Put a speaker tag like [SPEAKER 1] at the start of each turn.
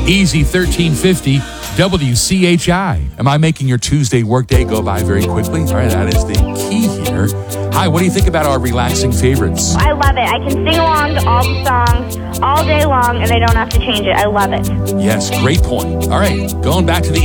[SPEAKER 1] Easy 1350 WCHI. Am I making your Tuesday workday go by very quickly? All right, that is the key here. Hi, what do you think about our relaxing favorites?
[SPEAKER 2] I love it. I can sing along to all the songs all day long, and I don't have to change it. I love it.
[SPEAKER 1] Yes, great point. All right, going back to the